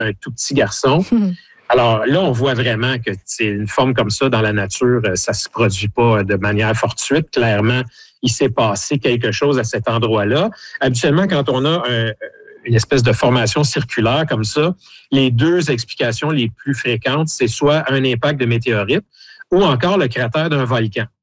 un tout petit garçon. Alors là, on voit vraiment que c'est une forme comme ça dans la nature, ça se produit pas de manière fortuite. Clairement, il s'est passé quelque chose à cet endroit-là. Habituellement, quand on a une espèce de formation circulaire comme ça, les deux explications les plus fréquentes, c'est soit un impact de météorite ou encore le cratère d'un volcan.